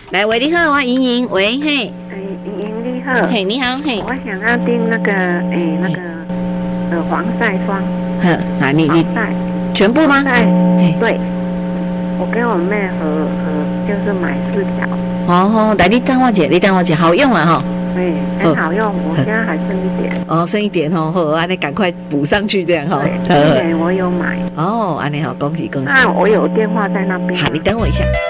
来，喂，你好，我莹莹，喂，嘿， 莹莹你好， 嘿，你好，嘿， 我想要订那个防晒霜，你全部吗？ 对，我跟我妹和就是买4条。 哦，来，你等我一下，好用啊哈。 对，很好用，我现在还剩一点。 哦，剩一点哦，好，安尼赶快补上去这样哈。 对，我有买。 哦，安尼好，恭喜恭喜。 那我有电话在那边。 好，你等我一下。